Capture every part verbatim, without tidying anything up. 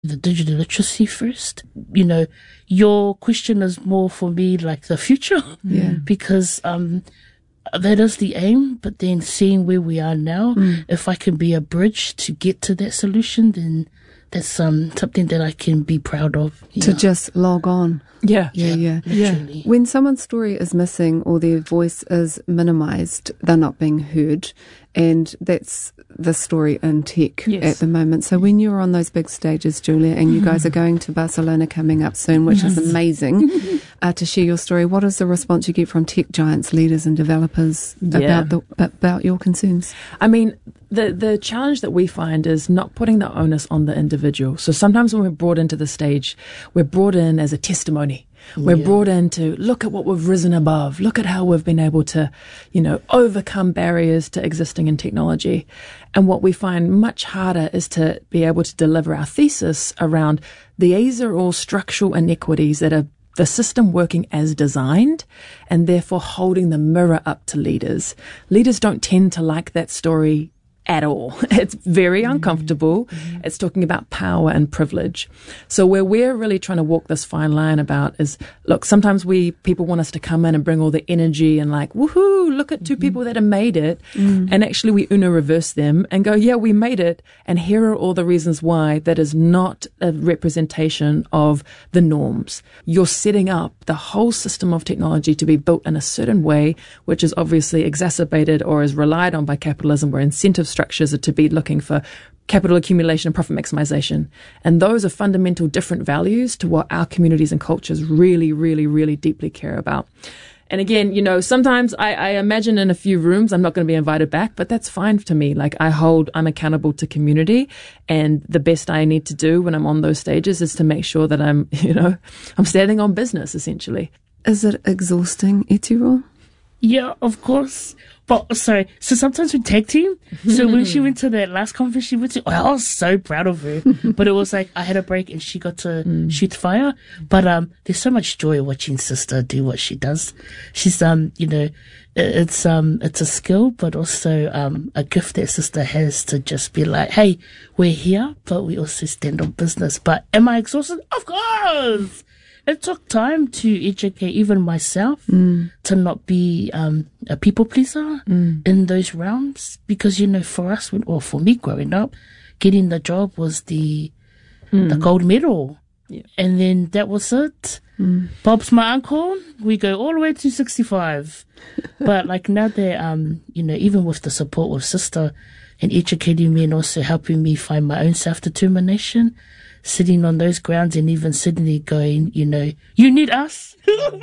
the digital literacy first. You know, your question is more for me like the future. Yeah. Because um, that is the aim, but then seeing where we are now, mm. if I can be a bridge to get to that solution, then that's um something that I can be proud of. To know. just log on. Yeah. Yeah, yeah. yeah. yeah. When someone's story is missing or their voice is minimised, they're not being heard. And that's the story in tech yes. at the moment. So when you're on those big stages, Julia, and you guys are going to Barcelona coming up soon, which yes. is amazing, uh, to share your story, what is the response you get from tech giants, leaders and developers yeah. about the about your concerns? I mean, the the challenge that we find is not putting the onus on the individual. So sometimes when we're brought into the stage, we're brought in as a testimony. We're yeah. brought in to look at what we've risen above, look at how we've been able to, you know, overcome barriers to existing in technology. And what we find much harder is to be able to deliver our thesis around these are all structural inequities that are the system working as designed and therefore holding the mirror up to leaders. Leaders don't tend to like that story at all. It's very uncomfortable. Mm-hmm. It's talking about power and privilege. So where we're really trying to walk this fine line about is, look, sometimes we people want us to come in and bring all the energy and like, woohoo, look at two mm-hmm. people that have made it. Mm. And actually we Uno reverse them and go, yeah, we made it. And here are all the reasons why that is not a representation of the norms. You're setting up the whole system of technology to be built in a certain way, which is obviously exacerbated or is relied on by capitalism, where incentive structures are to be looking for capital accumulation and profit maximization. And those are fundamental different values to what our communities and cultures really, really, really deeply care about. And again, you know, sometimes I, I imagine in a few rooms I'm not going to be invited back, but that's fine to me. Like I hold, I'm accountable to community, and the best I need to do when I'm on those stages is to make sure that I'm, you know, I'm standing on business essentially. Is it exhausting, Etiro? Yeah, of course. But sorry, so sometimes we tag team. So when she went to that last conference she went to, oh, I was so proud of her. But it was like I had a break and she got to mm. shoot fire. But um, there's so much joy watching sister do what she does. She's um, you know, it's um, it's a skill, but also um, a gift that sister has to just be like, hey, we're here, but we also stand on business. But am I exhausted? Of course. It took time to educate even myself mm. to not be um, a people pleaser mm. in those realms, because, you know, for us, or for me growing up, getting the job was the mm. the gold medal. Yeah. And then that was it. Mm. Bob's my uncle. We go all the way to sixty-five. But like now that, um, you know, even with the support of sister and educating me and also helping me find my own self-determination, sitting on those grounds and even sitting there going, you know, you need us.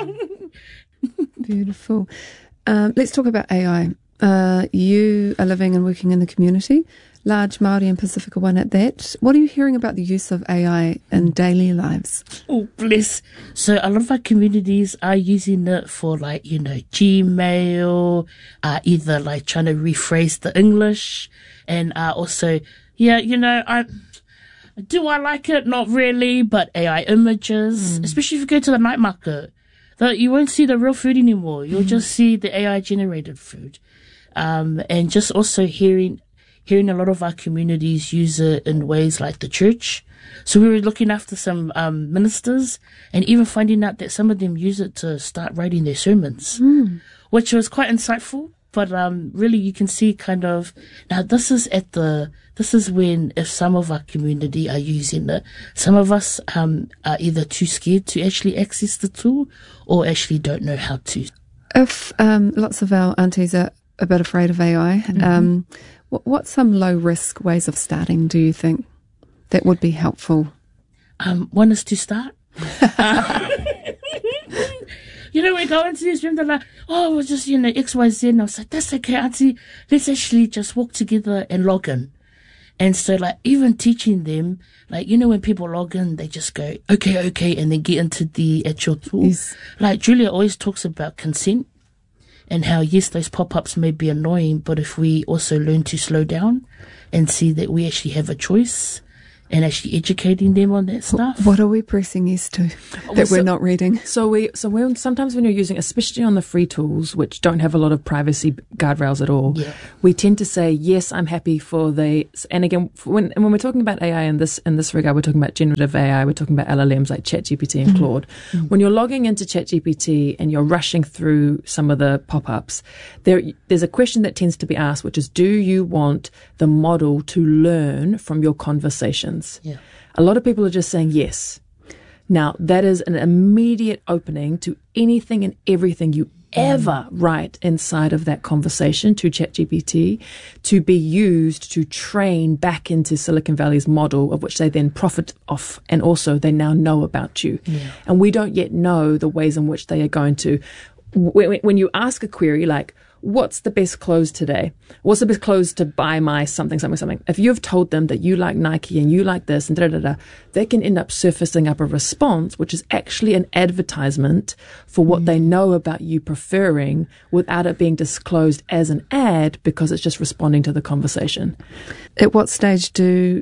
Beautiful. Um, let's talk about A I. Uh, you are living and working in the community, large Māori and Pacifica one at that. What are you hearing about the use of A I in daily lives? Oh, bless. So a lot of our communities are using it for like, you know, Gmail, uh, either like trying to rephrase the English, and uh, also, yeah, you know, I... Do I like it? Not really, but A I images, mm. especially if you go to the night market, that you won't see the real food anymore. You'll mm. just see the A I generated food. Um, and just also hearing, hearing a lot of our communities use it in ways like the church. So we were looking after some, um, ministers and even finding out that some of them use it to start writing their sermons, mm. which was quite insightful. But um, really, you can see kind of now. This is at the. This is when if some of our community are using it, some of us um are either too scared to actually access the tool, or actually don't know how to. If um, lots of our aunties are a bit afraid of A I, mm-hmm. um, what, what's some low risk ways of starting? Do you think that would be helpful? Um, one is to start. uh, You know, we go into this room, they're like, oh, we're just, you know, X, Y, Z. And I was like, that's okay, auntie. Let's actually just walk together and log in. And so, like, even teaching them, like, you know, when people log in, they just go, okay, okay, and then get into the actual tool. Yes. Like, Julia always talks about consent and how, yes, those pop-ups may be annoying, but if we also learn to slow down and see that we actually have a choice and actually educating them on that stuff. What are we pressing yes to that Well, so- we're not reading? So we, so when sometimes when you're using, especially on the free tools, which don't have a lot of privacy guardrails at all, Yeah. we tend to say yes, I'm happy for the. And again, when when we're talking about A I in this in this regard, we're talking about generative A I. We're talking about L L Ms like ChatGPT and Claude. Mm-hmm. When you're logging into ChatGPT and you're rushing through some of the pop-ups, there there's a question that tends to be asked, which is, do you want the model to learn from your conversations? Yeah. A lot of people are just saying yes. Now, that is an immediate opening to anything and everything you ever write inside of that conversation to ChatGPT to be used to train back into Silicon Valley's model, of which they then profit off, and also they now know about you. Yeah. And we don't yet know the ways in which they are going to. When, when you ask a query like, what's the best clothes today? What's the best clothes to buy my something, something, something? If you've told them that you like Nike and you like this and da da da, they can end up surfacing up a response, which is actually an advertisement for what mm. they know about you preferring, without it being disclosed as an ad, because it's just responding to the conversation. At what stage do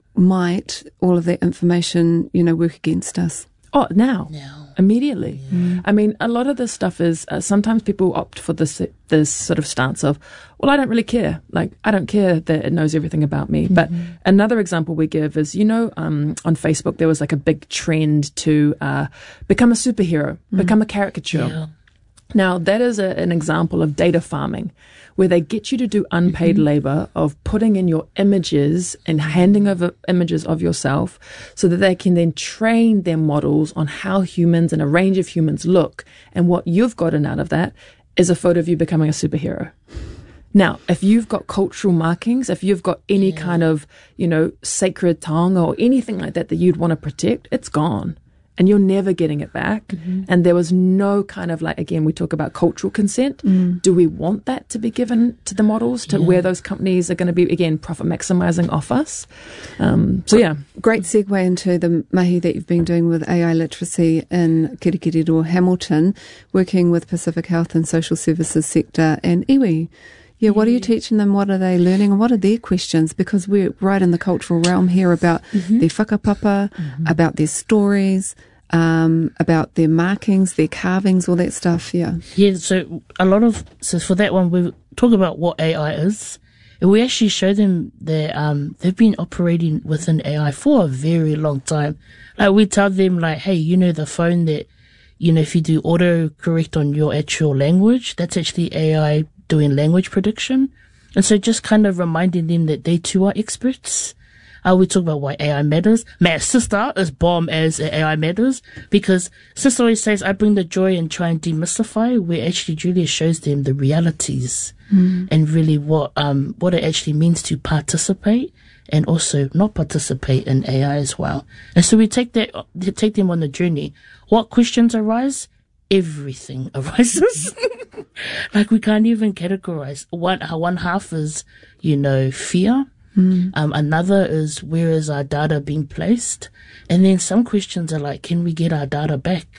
might all of that information, you know, work against us? Oh, now. Now. Immediately. Yeah. I mean, a lot of this stuff is, uh, sometimes people opt for this this sort of stance of, well, I don't really care. Like, I don't care that it knows everything about me. Mm-hmm. But another example we give is, you know, um, on Facebook, there was like a big trend to uh, become a superhero, mm-hmm. become a caricature. Yeah. Now, that is a, an example of data farming, where they get you to do unpaid mm-hmm. labor of putting in your images and handing over images of yourself so that they can then train their models on how humans and a range of humans look. And what you've gotten out of that is a photo of you becoming a superhero. Now, if you've got cultural markings, if you've got any yeah. kind of, you know, sacred tongue or anything like that that you'd want to protect, it's gone. And you're never getting it back. Mm-hmm. And there was no kind of like, again, we talk about cultural consent. Mm. Do we want that to be given to the models, to yeah. where those companies are going to be, again, profit maximizing off us? Um, so, yeah. Great segue into the mahi that you've been doing with A I literacy in Kirikiriroa, Hamilton, working with Pacific Health and Social Services sector and iwi. Yeah, what are you teaching them? What are they learning? And what are their questions? Because we're right in the cultural realm here about mm-hmm. their whakapapa, mm-hmm. about their stories, um, about their markings, their carvings, all that stuff, yeah. Yeah, so a lot of, so for that one, we talk about what A I is. And we actually show them that um, they've been operating within A I for a very long time. Like, we tell them, like, hey, you know, the phone that, you know, if you do autocorrect on your actual language, that's actually A I doing language prediction. And so just kind of reminding them that they too are experts. Uh, we talk about why A I matters. My sister is bomb as A I matters, because sister always says, I bring the joy and try and demystify, where actually Julia shows them the realities mm. and really what, um, what it actually means to participate and also not participate in A I as well. And so we take that, take them on the journey. What questions arise? Everything arises. Like, we can't even categorize. One, one half is, you know, fear. Mm. Um, another is, where is our data being placed? And then some questions are like, can we get our data back?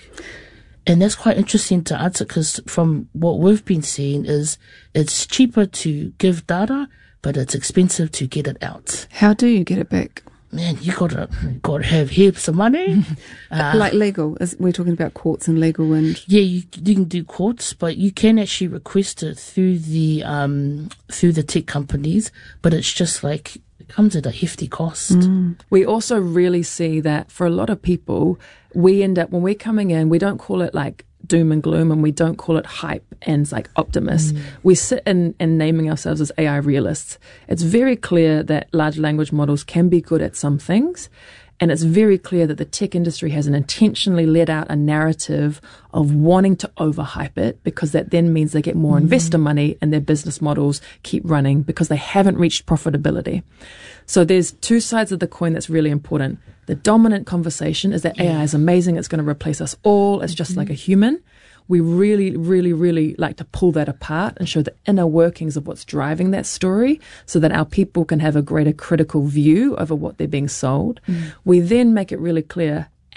And that's quite interesting to answer, because from what we've been seeing is it's cheaper to give data, but it's expensive to get it out. How do you get it back? Man, you gotta gotta have heaps of money. Uh, like legal, is, we're talking about courts and legal, and yeah, you you can do courts, but you can actually request it through the um through the tech companies. But it's just like, it comes at a hefty cost. Mm. We also really see that for a lot of people, we end up, when we're coming in, we don't call it like doom and gloom, and we don't call it hype and like optimists. Mm. We sit in and naming ourselves as A I realists. It's very clear that large language models can be good at some things, and it's very clear that the tech industry has an intentionally let out a narrative of wanting to overhype it, because that then means they get more mm. investor money and their business models keep running because they haven't reached profitability. So there's two sides of the coin that's really important. The dominant conversation is that yeah. A I is amazing. It's going to replace us all. It's just mm-hmm. like a human. We really, really, really like to pull that apart and show the inner workings of what's driving that story, so that our people can have a greater critical view over what they're being sold. Mm. We then make it really clear,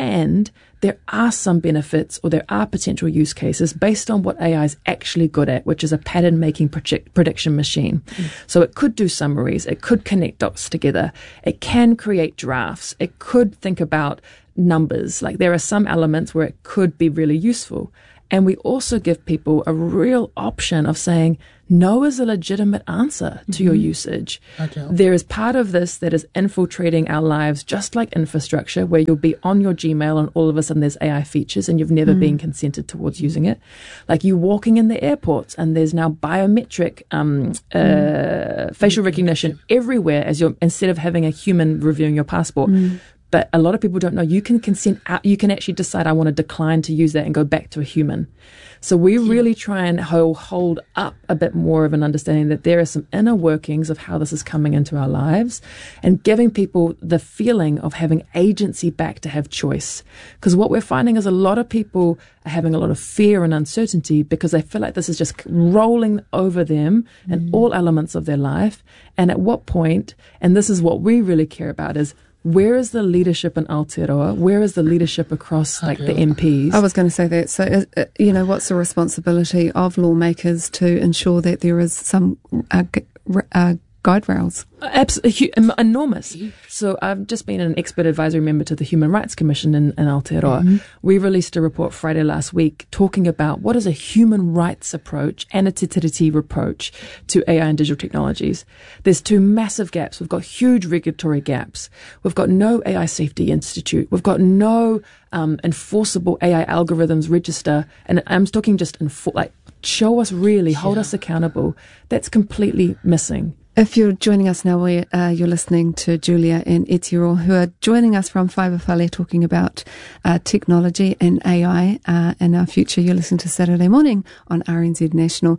And there are some benefits or there are potential use cases based on what A I is actually good at, which is a pattern-making predict- prediction machine. Mm. So it could do summaries. It could connect dots together. It can create drafts. It could think about numbers. Like there are some elements where it could be really useful. And we also give people a real option of saying, no is a legitimate answer to mm-hmm. your usage. Okay. There is part of this that is infiltrating our lives, just like infrastructure, where you'll be on your Gmail and all of a sudden there's A I features and you've never mm. been consented towards using it. Like you walking in the airports and there's now biometric um, uh, mm. facial recognition everywhere as you're, instead of having a human reviewing your passport. Mm. But a lot of people don't know you can consent out, you can actually decide I want to decline to use that and go back to a human. So we yeah. really try and hold, hold up a bit more of an understanding that there are some inner workings of how this is coming into our lives and giving people the feeling of having agency back to have choice. Because what we're finding is a lot of people are having a lot of fear and uncertainty because they feel like this is just rolling over them mm. in all elements of their life. And at what point, and this is what we really care about, is where is the leadership in Aotearoa? Where is the leadership across like the M Ps? I was going to say that. So, uh, you know, what's the responsibility of lawmakers to ensure that there is some uh, g- uh, guide rails? Absolutely enormous. So I've just been an expert advisory member to the Human Rights Commission in, in Aotearoa. Mm-hmm. We released a report Friday last week talking about what is a human rights approach and a te tiriti approach to A I and digital technologies. There's two massive gaps. We've got huge regulatory gaps. We've got no A I Safety Institute. We've got no um, enforceable A I algorithms register. And I'm talking just enfor- like show us really, hold yeah. us accountable. That's completely missing. If you're joining us now, we, uh, you're listening to Julia and Etiro, who are joining us from Whaiwhawhale talking about uh, technology and A I uh, and our future. You're listening to Saturday Morning on R N Z National.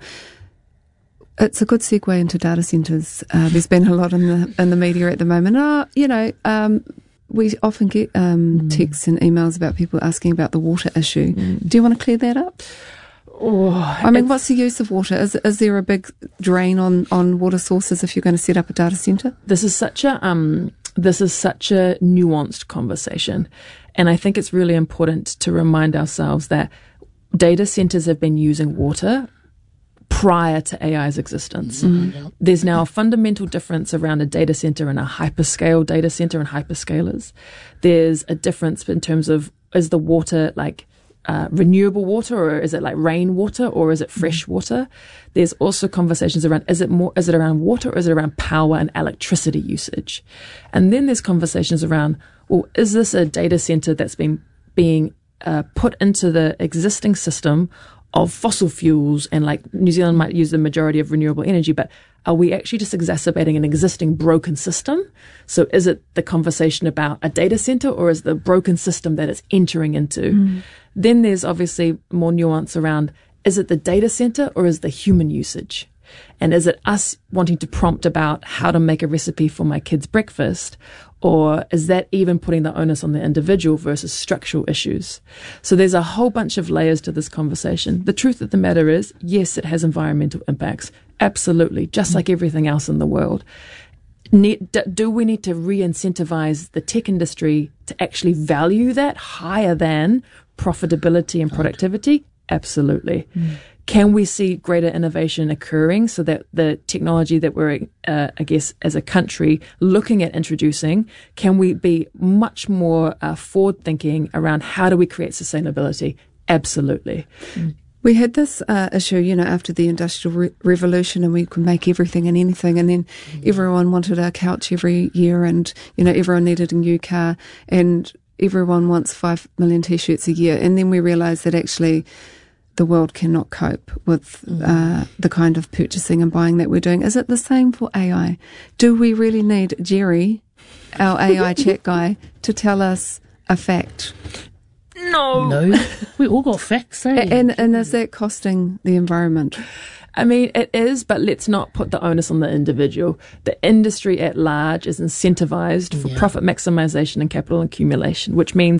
It's a good segue into data centres. Uh, there's been a lot in the in the media at the moment. Uh, you know, um, we often get um, mm. texts and emails about people asking about the water issue. Mm. Do you want to clear that up? Oh, I mean, what's the use of water? Is is there a big drain on, on water sources if you're going to set up a data centre? This is such a um, this is such a nuanced conversation, and I think it's really important to remind ourselves that data centres have been using water prior to A I's existence. Mm-hmm. There's now a fundamental difference around a data centre and a hyperscale data centre and hyperscalers. There's a difference in terms of, is the water like Uh, renewable water, or is it like rainwater, or is it fresh water? There's also conversations around, is it more, is it around water, or is it around power and electricity usage? And then there's conversations around, well, is this a data center that's been being uh, put into the existing system of fossil fuels, and like New Zealand might use the majority of renewable energy, but are we actually just exacerbating an existing broken system? So is it the conversation about a data center, or is the broken system that it's entering into? Mm. Then there's obviously more nuance around, is it the data center or is the human usage? And is it us wanting to prompt about how to make a recipe for my kid's breakfast? Or is that even putting the onus on the individual versus structural issues? So there's a whole bunch of layers to this conversation. The truth of the matter is, yes, it has environmental impacts. Absolutely. Just like everything else in the world. Need, do we need to re-incentivize the tech industry to actually value that higher than profitability and productivity? Absolutely. Mm. Can we see greater innovation occurring so that the technology that we're, uh, I guess, as a country looking at introducing, can we be much more uh, forward-thinking around how do we create sustainability? Absolutely. Mm. We had this uh, issue, you know, after the Industrial Re- Revolution, and we could make everything and anything, and then mm. everyone wanted a couch every year, and, you know, everyone needed a new car, and everyone wants five million T-shirts a year. And then we realised that actually the world cannot cope with mm. uh, the kind of purchasing and buying that we're doing. Is it the same for A I? Do we really need Jerry, our A I chat guy, to tell us a fact? No. No. We all got facts, eh? And, and is that costing the environment? I mean, it is, but let's not put the onus on the individual. The industry at large is incentivized for yeah. profit maximization and capital accumulation, which means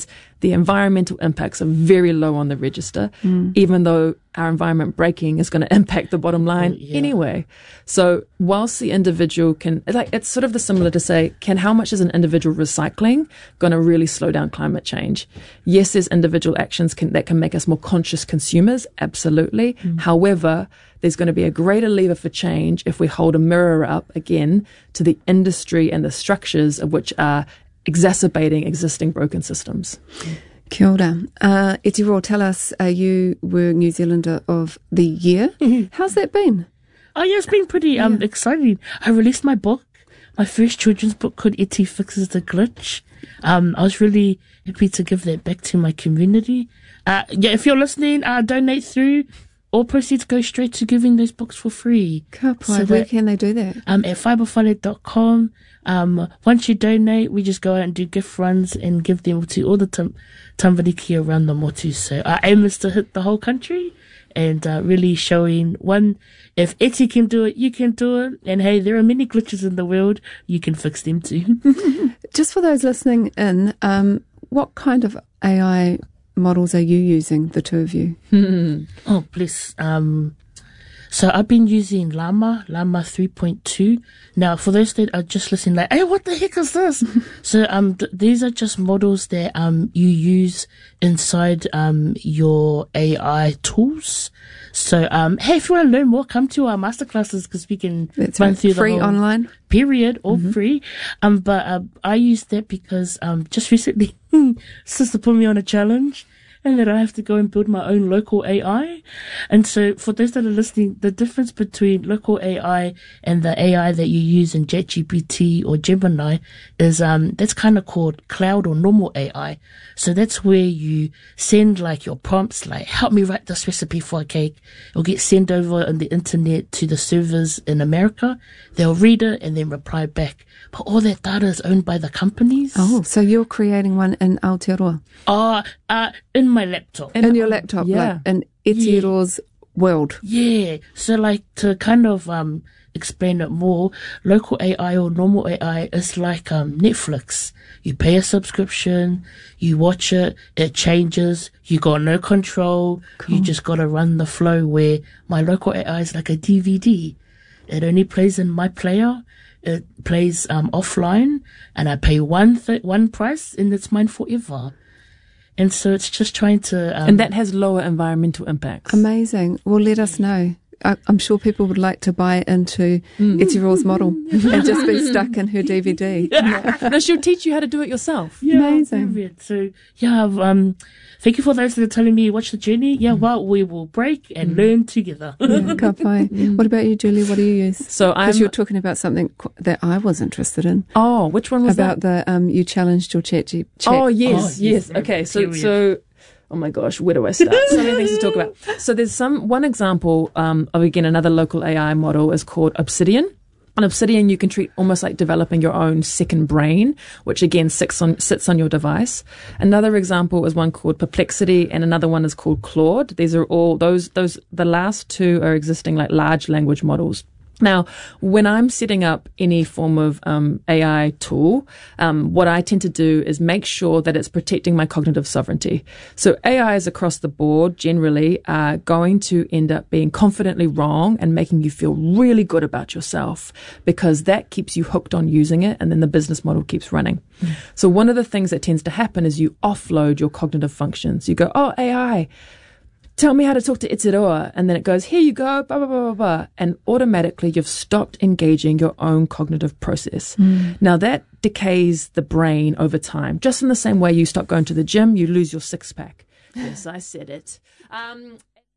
the environmental impacts are very low on the register, mm. even though our environment breaking is going to impact the bottom line oh, yeah. anyway. So whilst the individual can, like, it's sort of the similar to say, can how much is an individual recycling going to really slow down climate change? Yes, there's individual actions can, that can make us more conscious consumers, absolutely. Mm. However, there's going to be a greater lever for change if we hold a mirror up again to the industry and the structures of which are exacerbating existing broken systems. Kia ora. Uh, Itiroa, tell us, uh, you were New Zealander of the Year. Mm-hmm. How's that been? Oh, yeah, it's been pretty um yeah. exciting. I released my book, my first children's book called Iti Fixes the Glitch. Um, I was really happy to give that back to my community. Uh, yeah, if you're listening, uh, donate through. All proceeds go straight to giving those books for free. Ka pai, so where that, can they do that? Um, at fibre whare dot com. Um, once you donate, we just go out and do gift runs and give them to all the tam- tamariki around the motu. So our aim is to hit the whole country and uh, really showing, one, if Eti can do it, you can do it. And hey, there are many glitches in the world. You can fix them too. Just for those listening in, um, what kind of A I models are you using, the two of you? Oh, please. Um, so I've been using Llama, Llama three point two. Now, for those that are just listening, like, hey, what the heck is this? so um, th- these are just models that um you use inside um your A I tools. So um, hey, if you want to learn more, come to our masterclasses because we can That's run right. through free the whole online period, all mm-hmm. free. Um, but uh, I use that because um, just recently, sister put me on a challenge. And that I have to go and build my own local A I. And so for those that are listening, the difference between local A I and the A I that you use in ChatGPT or Gemini is um that's kind of called cloud or normal A I. So that's where you send like your prompts, like help me write this recipe for a cake. It'll get sent over on the internet to the servers in America. They'll read it and then reply back. But all that data is owned by the companies. Oh, so you're creating one in Aotearoa? Oh, uh, in my laptop. In, in your laptop, yeah. like in Itiroa's yeah. world. Yeah. So like to kind of um explain it more, local A I or normal A I is like um Netflix. You pay a subscription, you watch it, it changes, you got no control, cool. You just gotta run the flow, where my local A I is like a D V D. It only plays in my player. It plays um offline, and I pay one th- one price, and it's mine forever. And so it's just trying to... Um, and that has lower environmental impacts. Amazing. Well, let us know. I, I'm sure people would like to buy into mm. Itiroa's model and just be stuck in her D V D. No, she'll teach you how to do it yourself. Yeah, amazing. So, yeah, um, thank you for those that are telling me watch the journey. Yeah, well, we will break and mm. learn together. Yeah, ka pai. What about you, Julie? What do you use? So Because you're talking about something that I was interested in. Oh, which one was about that? About the, um, you challenged your chat. chat. Oh, yes, oh, yes. yes. Okay, so, so... Oh my gosh, where do I start? So many things to talk about. So there's some, one example um, of, again, another local A I model is called Obsidian. On Obsidian, you can treat almost like developing your own second brain, which again sits on, sits on your device. Another example is one called Perplexity, and another one is called Claude. These are all, those, those, the last two are existing like large language models. Now, when I'm setting up any form of um, A I tool, um, what I tend to do is make sure that it's protecting my cognitive sovereignty. So A Is across the board generally are going to end up being confidently wrong and making you feel really good about yourself, because that keeps you hooked on using it, and then the business model keeps running. Mm. So one of the things that tends to happen is you offload your cognitive functions. You go, oh, A I, tell me how to talk to Itiroa, and then it goes, here you go, blah, blah, blah, blah, blah. And automatically you've stopped engaging your own cognitive process. Mm. Now that decays the brain over time, just in the same way you stop going to the gym, you lose your six pack. Yes, I said it. Um,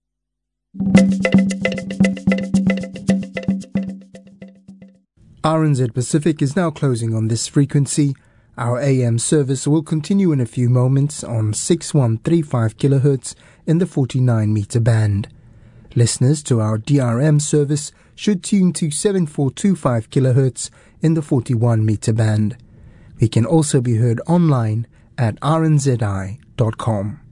R N Z Pacific is now closing on this frequency. Our A M service will continue in a few moments on six one three five kilohertz in the forty-nine meter band. Listeners to our D R M service should tune to seven four two five kilohertz in the forty-one meter band. We can also be heard online at r n z i dot com.